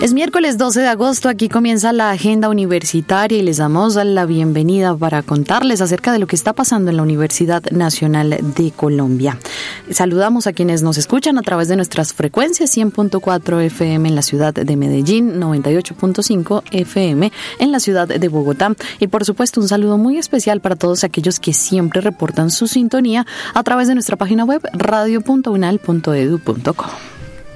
Es miércoles 12 de agosto, aquí comienza la agenda universitaria y les damos la bienvenida para contarles acerca de lo que está pasando en la Universidad Nacional de Colombia. Saludamos a quienes nos escuchan a través de nuestras frecuencias 100.4 FM en la ciudad de Medellín, 98.5 FM en la ciudad de Bogotá y por supuesto un saludo muy especial para todos aquellos que siempre reportan su sintonía a través de nuestra página web radio.unal.edu.co.